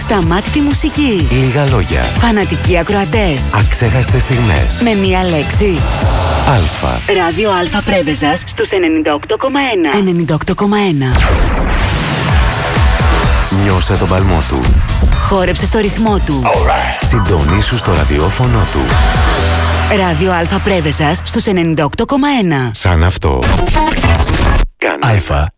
Ασταμάτητη μουσική. Λίγα λόγια. Φανατικοί ακροατές. Αξέχαστες στιγμές. Με μία λέξη. Αλφα. Ράδιο Αλφα Πρέβεζας στους 98,1. 98,1. Νιώσε τον παλμό του. Χόρεψε στο ρυθμό του. Συντονίσου στο ραδιόφωνο του. Ράδιο Αλφα Πρέβεζας στους 98,1. Σαν αυτό. Κάνε Αλφα.